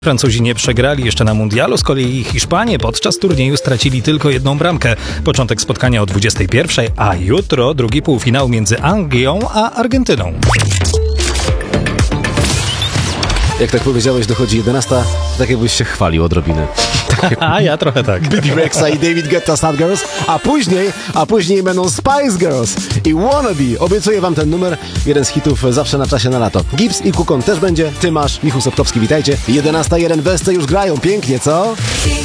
Francuzi nie przegrali jeszcze na mundialu, z kolei Hiszpanie podczas turnieju stracili tylko jedną bramkę. Początek spotkania o 21:00, a jutro drugi półfinał między Anglią a Argentyną. Jak tak powiedziałeś, dochodzi 11, tak jakbyś się chwalił odrobinę. A ja trochę tak. Bibi Rexha i David Guetta, Sad Girls, a później będą Spice Girls i Wannabe. Obiecuję wam ten numer, jeden z hitów zawsze na czasie na lato. Gibbs i Kukon też będzie, ty masz, Michał Sotkowski, witajcie. 11:01 Wesce już grają, pięknie, co?